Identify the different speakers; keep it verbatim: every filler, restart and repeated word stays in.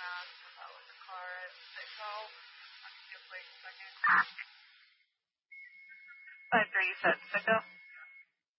Speaker 1: That was a car at Sitco. Just wait a second. Five three, you said Sitco?